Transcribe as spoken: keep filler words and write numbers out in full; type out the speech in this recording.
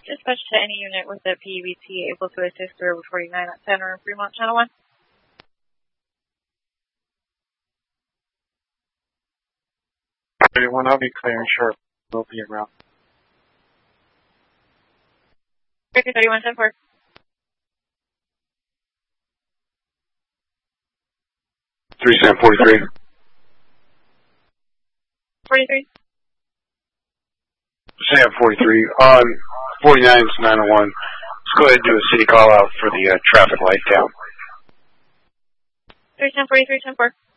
Dispatch to any unit with a P E B T able to assist through forty-nine at Center and Fremont, Channel one. thirty-one, I'll be clearing short. We'll be around. Breaker thirty-one, ten four. three Sam forty-three. forty-three. Sam forty-three. On forty-nine to nine oh one. Let's go ahead and do a city call out for the uh, traffic light down. three ten forty-three, ten four.